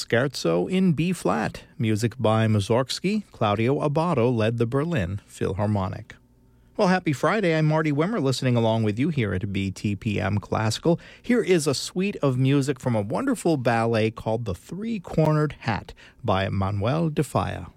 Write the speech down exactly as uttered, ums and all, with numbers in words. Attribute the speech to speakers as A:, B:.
A: Scherzo in B-flat. Music by Mussorgsky. Claudio Abbado led the Berlin Philharmonic. Well, happy Friday. I'm Marty Wimmer, listening along with you here at B T P M Classical. Here is a suite of music from a wonderful ballet called The Three-Cornered Hat by Manuel de Falla.